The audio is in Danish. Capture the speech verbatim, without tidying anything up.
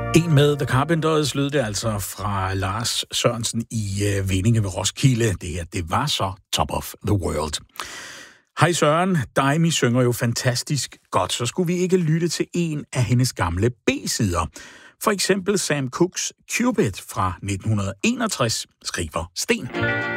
En med The Carpenters lød det altså fra Lars Sørensen i uh, Vindinge ved Roskilde. Det her, det var så Top of the World. Hej Søren, Daimi synger jo fantastisk godt, så skulle vi ikke lytte til en af hendes gamle B-sider. For eksempel Sam Cooks Cupid fra nitten enogtres, skriver Sten.